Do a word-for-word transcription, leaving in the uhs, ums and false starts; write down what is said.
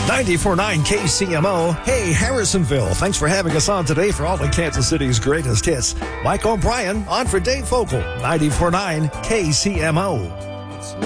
ninety-four point nine K C M O. Hey, Harrisonville. Thanks for having us on today for all of Kansas City's greatest hits. Mike O'Brien on for Dave Fogle, ninety-four point nine K C M O.